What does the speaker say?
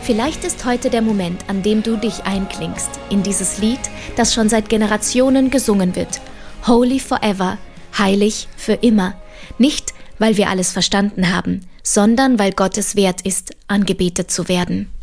Vielleicht ist heute der Moment, an dem du dich einklingst in dieses Lied, das schon seit Generationen gesungen wird. Holy forever, heilig für immer. Nicht, weil wir alles verstanden haben, sondern weil Gott es wert ist, angebetet zu werden.